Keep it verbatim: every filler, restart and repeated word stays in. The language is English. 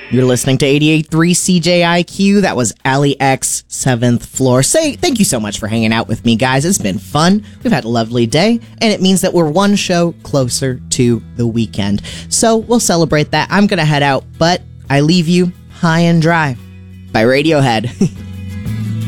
You're listening to eighty-eight point three C J I Q. That was Ali X, seventh Floor. Say thank you so much for hanging out with me, guys. It's been fun. We've had a lovely day, and it means that we're one show closer to the weekend. So we'll celebrate that. I'm going to head out, but I leave you high and dry by Radiohead.